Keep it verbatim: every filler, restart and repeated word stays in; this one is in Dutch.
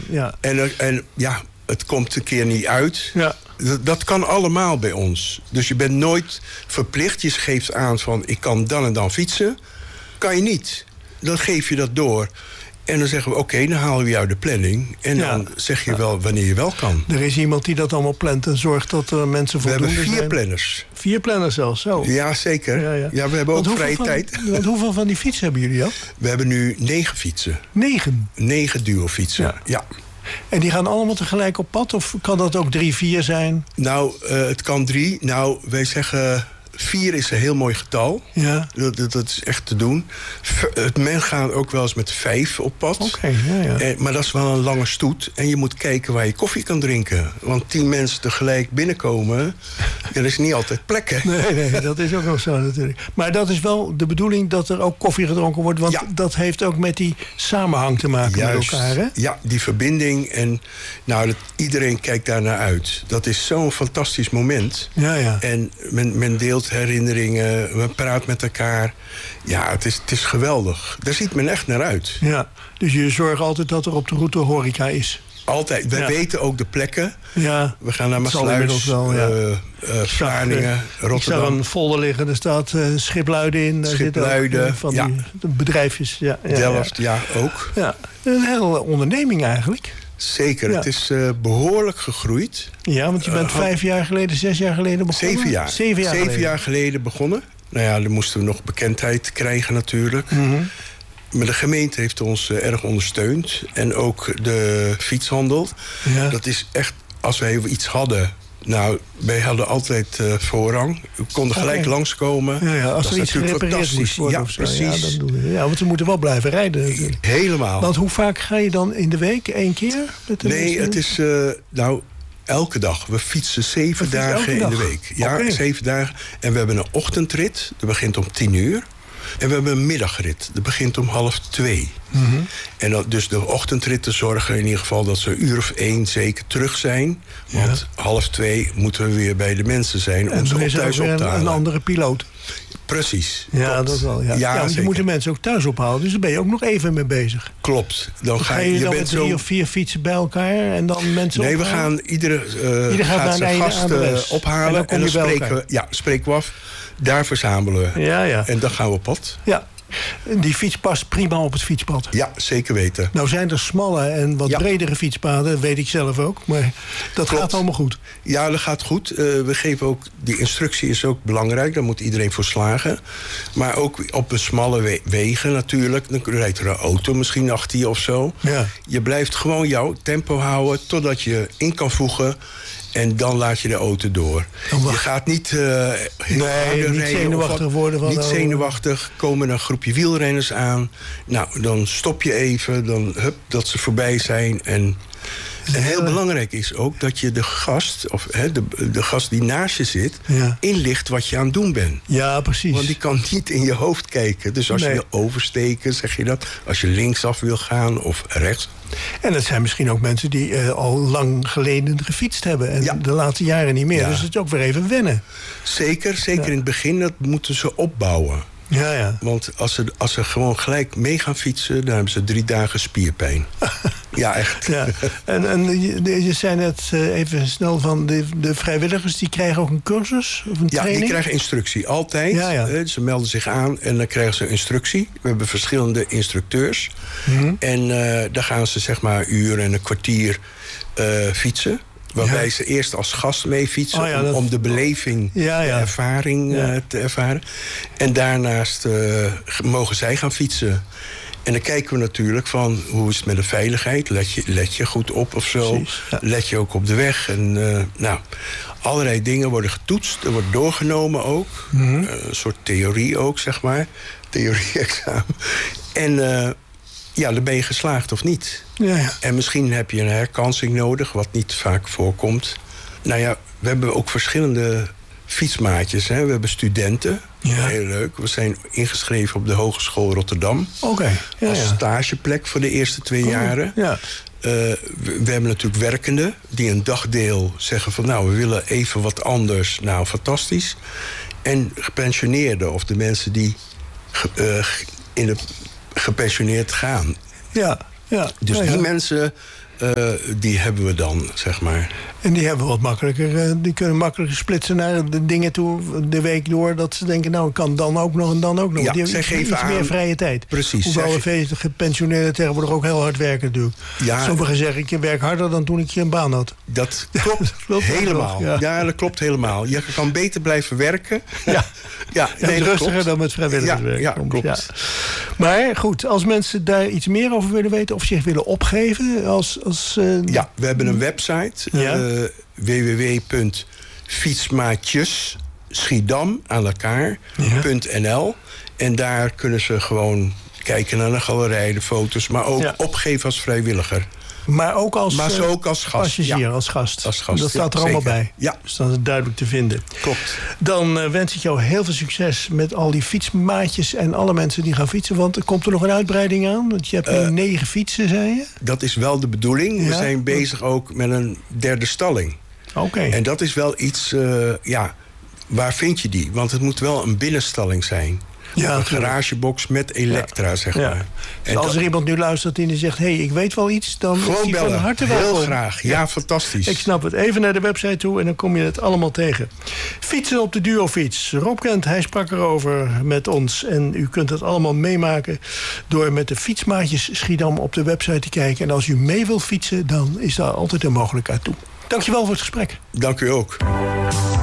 ja. En, en ja, het komt een keer niet uit. Ja. Dat, dat kan allemaal bij ons. Dus je bent nooit verplicht. Je geeft aan van, ik kan dan en dan fietsen. Kan je niet. Dan geef je dat door. En dan zeggen we, oké, okay, dan halen we jou de planning. En ja. dan zeg je wel wanneer je wel kan. Er is iemand die dat allemaal plant en zorgt dat er mensen voldoende zijn. We hebben vier zijn. planners. Vier planners zelfs, zo. Ja, zeker. Ja, ja. ja we hebben want ook vrije van, tijd. Want hoeveel van die fietsen hebben jullie al? We hebben nu negen fietsen. Negen? Negen duofietsen, ja. ja. En die gaan allemaal tegelijk op pad? Of kan dat ook drie, vier zijn? Nou, uh, het kan drie. Nou, wij zeggen... Vier is een heel mooi getal. Ja. Dat, dat, dat is echt te doen. Het men gaat ook wel eens met vijf op pad. Oké, ja, ja. En, maar dat is wel een lange stoet. En je moet kijken waar je koffie kan drinken. Want tien mensen tegelijk binnenkomen... er is niet altijd plek, hè? Nee, nee, dat is ook nog zo natuurlijk. Maar dat is wel de bedoeling dat er ook koffie gedronken wordt. Want ja. dat heeft ook met die samenhang te maken. Juist, met elkaar, hè? Ja, die verbinding. En nou, dat, iedereen kijkt daar naar uit. Dat is zo'n fantastisch moment. Ja, ja. En men, men deelt herinneringen, we praten met elkaar. Ja, het is, het is geweldig. Daar ziet men echt naar uit. Ja, dus je zorgt altijd dat er op de route horeca is. Altijd. Wij ja. weten ook de plekken. Ja. We gaan naar Maassluis, wel, ja. uh, uh, Vlaardingen, Rotterdam. Ik zag een folder liggen, er staat uh, Schipluiden in. Daar Schipluiden, zitten van ja. die bedrijfjes. Ja, ja, Delft, ja, ja ook. Ja. Een hele onderneming eigenlijk. Zeker, ja. Het is uh, behoorlijk gegroeid. Ja, want je bent uh, vijf jaar geleden, zes jaar geleden begonnen? Zeven jaar. Zeven jaar, Zeven geleden. jaar geleden begonnen. Nou ja, dan moesten we nog bekendheid krijgen natuurlijk. Mm-hmm. Maar de gemeente heeft ons uh, erg ondersteund. En ook de fietshandel. Ja. Dat is echt, als wij iets hadden... Nou, wij hadden altijd uh, voorrang. We konden gelijk okay. langskomen. Ja, ja, als dat er iets gerepareerd moest worden. Ja, of zo. precies. Ja, dat doen we. Ja, want we moeten wel blijven rijden. Natuurlijk. Helemaal. Want hoe vaak ga je dan in de week? Eén keer? Met de nee, het is... Uh, nou, elke dag. We fietsen zeven we dagen in de week. Ja, okay. zeven dagen. En we hebben een ochtendrit. Dat begint om tien uur. En we hebben een middagrit. Dat begint om half twee. Mm-hmm. En dat, dus de ochtendritten zorgen in ieder geval dat ze een uur of één zeker terug zijn. Want ja. half twee moeten we weer bij de mensen zijn om en ze op thuis op te halen. Een andere piloot. Precies. Ja, klopt. dat wel. Ja, ja, ja want je moet de mensen ook thuis ophalen. Dus daar ben je ook nog even mee bezig. Klopt. Dan ga je, je, je dan met drie zo... of vier fietsen bij elkaar en dan mensen nee, ophalen? we gaan iedere uh, Ieder gaat, gaat zijn gast uh, ophalen. En dan, en dan spreken, we, ja, spreken we af. Daar verzamelen we. Ja, ja. En dan gaan we op pad. Ja. Die fiets past prima op het fietspad. Ja, zeker weten. Nou zijn er smalle en wat ja. bredere fietspaden, weet ik zelf ook. Maar dat Klopt. gaat allemaal goed. Ja, dat gaat goed. Uh, we geven ook, die instructie is ook belangrijk. Daar moet iedereen voor slagen. Maar ook op een smalle we- wegen natuurlijk. Dan rijdt er een auto misschien achter je of zo. Ja. Je blijft gewoon jouw tempo houden totdat je in kan voegen. En dan laat je de auto door. Oh, je gaat niet uh, heel nee, niet zenuwachtig worden. Van niet zenuwachtig. Komen een groepje wielrenners aan. Nou, dan stop je even. Dan hup, dat ze voorbij zijn. En, en heel belangrijk is ook dat je de gast... of hè, de, de gast die naast je zit... Ja. inlicht wat je aan het doen bent. Ja, precies. Want die kan niet in je hoofd kijken. Dus als nee. je wil oversteken, zeg je dat. Als je linksaf wil gaan of rechts... En dat zijn misschien ook mensen die uh, al lang geleden gefietst hebben. En ja. de laatste jaren niet meer. Ja. Dus het is ook weer even wennen. Zeker, zeker ja. in het begin. Dat moeten ze opbouwen. Ja, ja. Want als ze, als ze gewoon gelijk mee gaan fietsen... dan hebben ze drie dagen spierpijn. Ja, echt. Ja. En, en je, je zei net uh, even snel van de, de vrijwilligers... die krijgen ook een cursus of een ja, training? Ja, die krijgen instructie. Altijd. Ja, ja. Uh, ze melden zich aan en dan krijgen ze instructie. We hebben verschillende instructeurs. Mm-hmm. En uh, dan gaan ze zeg maar een uur en een kwartier uh, fietsen. Waarbij ja. ze eerst als gast mee fietsen... Oh ja, dat... om, om de beleving, ja, ja. de ervaring ja. uh, te ervaren. En daarnaast uh, mogen zij gaan fietsen. En dan kijken we natuurlijk van hoe is het met de veiligheid. Let je, let je goed op of zo. Precies, ja. Let je ook op de weg. En uh, nou, allerlei dingen worden getoetst. Er wordt doorgenomen ook. Mm-hmm. Uh, een soort theorie ook, zeg maar. Theorie-examen. En... Uh, ja, dan ben je geslaagd of niet. Ja, ja. En misschien heb je een herkansing nodig, wat niet vaak voorkomt. Nou ja, we hebben ook verschillende fietsmaatjes. Hè. We hebben studenten, ja. heel leuk. We zijn ingeschreven op de Hogeschool Rotterdam. Oké. Okay. Ja, als ja. stageplek voor de eerste twee oh, jaren. Ja. Uh, we, we hebben natuurlijk werkenden die een dagdeel zeggen van... nou, we willen even wat anders. Nou, fantastisch. En gepensioneerden of de mensen die uh, in de... gepensioneerd gaan. Ja, ja. Dus ja, ja. die mensen Uh, die hebben we dan, zeg maar. En die hebben wat makkelijker. Uh, die kunnen makkelijker splitsen naar de dingen toe de week door. Dat ze denken, nou, ik kan dan ook nog en dan ook nog. Ja, die hebben zij iets, geven iets aan, meer vrije tijd. Precies. Hoewel de vele gepensioneerden tegenwoordig ook heel hard werken natuurlijk. Ja, sommigen zeggen, ik werk harder dan toen ik een baan had. Dat klopt, klopt helemaal. Ja. ja, dat klopt helemaal. Je kan beter blijven werken. Ja, ja, nee, nee, rustiger klopt. Dan met vrijwilligerswerk. Ja, ja, klopt. Ja. Maar goed, als mensen daar iets meer over willen weten of zich willen opgeven als... als uh, ja, we hebben een website. Ja. Uh, w w w punt fietsmaatjes schiedam aan elkaar punt n l. En daar kunnen ze gewoon kijken naar de galerij, de foto's, maar ook ja. opgeven als vrijwilliger. Maar ook als, maar zo ook als gast. Passagier, ja. als gast. Als gast. Dat staat er ja, allemaal bij. Ja. Dus dan is het duidelijk te vinden. Klopt. Dan uh, wens ik jou heel veel succes met al die fietsmaatjes en alle mensen die gaan fietsen. Want er komt er nog een uitbreiding aan. Want je hebt nu uh, negen fietsen, zei je? Dat is wel de bedoeling. Ja? We zijn bezig ook met een derde stalling. Oké. Okay. En dat is wel iets, uh, ja, waar vind je die? Want het moet wel een binnenstalling zijn. Ja, een garagebox met elektra, ja. zeg maar. Ja. Dus en als er iemand nu luistert en die zegt, hé, hey, ik weet wel iets, dan gewoon is bellen. Van harte welkom. Heel graag. Ja, ja, fantastisch. Ik snap het. Even naar de website toe en dan kom je het allemaal tegen. Fietsen op de duofiets. Rob Kent, hij sprak erover met ons. En u kunt het allemaal meemaken door met de fietsmaatjes Schiedam op de website te kijken. En als u mee wilt fietsen, dan is daar altijd een mogelijkheid toe. Dankjewel voor het gesprek. Dank u ook.